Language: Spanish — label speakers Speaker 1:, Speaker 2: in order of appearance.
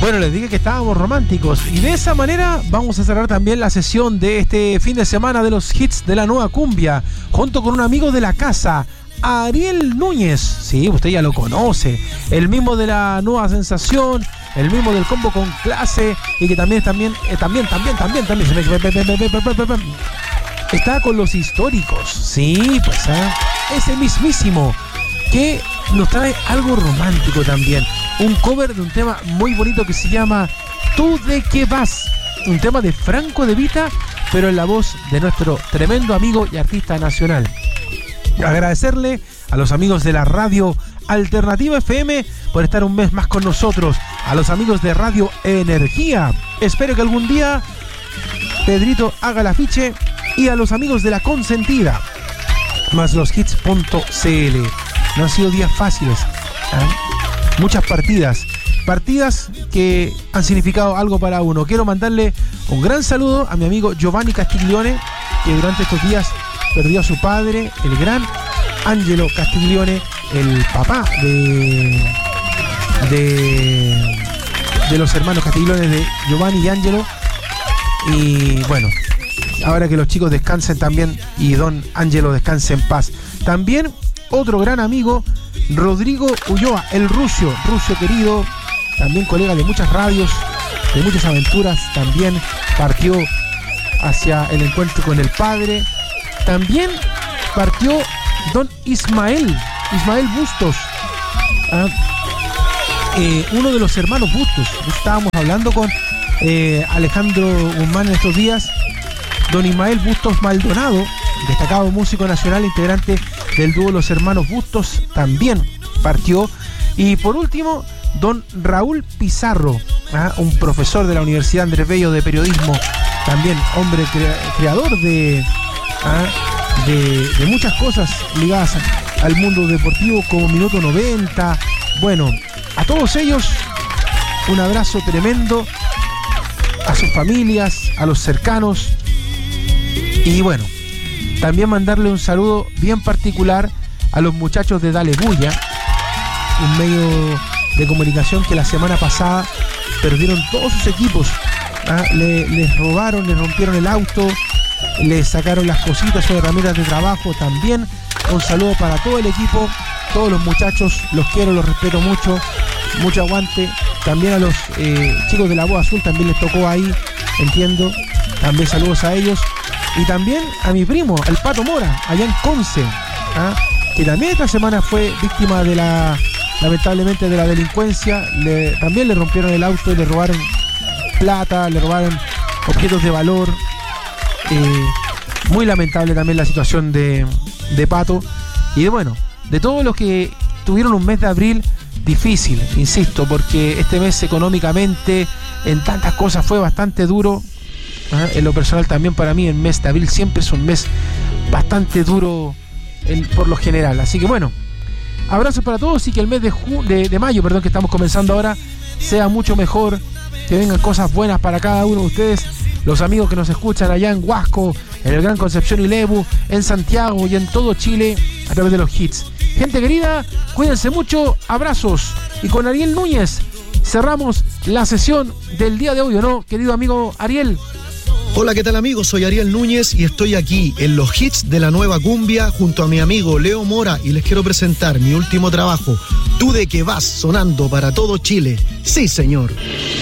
Speaker 1: Bueno, les dije que estábamos románticos y de esa manera vamos a cerrar también la sesión de este fin de semana de los hits de la nueva cumbia, junto con un amigo de la casa, Ariel Núñez. Sí, usted ya lo conoce, el mismo de la nueva sensación, el mismo del combo con clase y que también está con los históricos. Sí, pues ese mismísimo que nos trae algo romántico también. Un cover de un tema muy bonito que se llama ¿Tú de qué vas? Un tema de Franco De Vita, pero en la voz de nuestro tremendo amigo y artista nacional. Agradecerle a los amigos de la radio Alternativa FM por estar un mes más con nosotros. A los amigos de Radio Energía. Espero que algún día Pedrito haga el afiche. Y a los amigos de La Consentida, más los hits.cl. No han sido días fáciles, muchas partidas que han significado algo para uno. Quiero mandarle un gran saludo a mi amigo Giovanni Castiglione, que durante estos días perdió a su padre, el gran Angelo Castiglione, el papá de los hermanos Castiglione, de Giovanni y Angelo. Y bueno, ahora que los chicos descansen también y don Angelo descanse en paz. También otro gran amigo, Rodrigo Ulloa, el Rucio querido, también colega de muchas radios, de muchas aventuras, también partió hacia el encuentro con el padre. También partió don Ismael Bustos, uno de los hermanos Bustos. Estábamos hablando con Alejandro Guzmán en estos días. Don Ismael Bustos Maldonado, destacado músico nacional, integrante del dúo Los Hermanos Bustos, también partió. Y por último, don Raúl Pizarro, un profesor de la Universidad Andrés Bello de periodismo, también hombre creador de muchas cosas ligadas al mundo deportivo, como Minuto 90. Bueno, a todos ellos un abrazo tremendo, a sus familias, a los cercanos. Y bueno, también mandarle un saludo bien particular a los muchachos de Dale Bulla, un medio de comunicación que la semana pasada perdieron todos sus equipos. Les robaron, les rompieron el auto, les sacaron las cositas, sus herramientas de trabajo. También un saludo para todo el equipo, todos los muchachos, los quiero, los respeto mucho, mucho aguante. También a los chicos de la Voz Azul también les tocó ahí, entiendo. También saludos a ellos. Y también a mi primo, el Pato Mora, allá en Conce, que también esta semana fue víctima de lamentablemente de la delincuencia. También le rompieron el auto y le robaron plata, le robaron objetos de valor. Muy lamentable también la situación de Pato. Y bueno, de todos los que tuvieron un mes de abril difícil, insisto, porque este mes económicamente en tantas cosas fue bastante duro. En lo personal también para mí el mes de abril siempre es un mes bastante duro por lo general. Así que bueno, abrazos para todos y que el mes de mayo, que estamos comenzando ahora, sea mucho mejor, que vengan cosas buenas para cada uno de ustedes, los amigos que nos escuchan allá en Huasco, en el Gran Concepción y Lebu, en Santiago y en todo Chile a través de los hits. Gente querida, cuídense mucho, abrazos. Y con Ariel Núñez cerramos la sesión del día de hoy, ¿o no, querido amigo Ariel?
Speaker 2: Hola, ¿qué tal amigos? Soy Ariel Núñez y estoy aquí en los hits de la nueva cumbia junto a mi amigo Leo Mora y les quiero presentar mi último trabajo, Tú de qué vas, sonando para todo Chile. Sí, señor.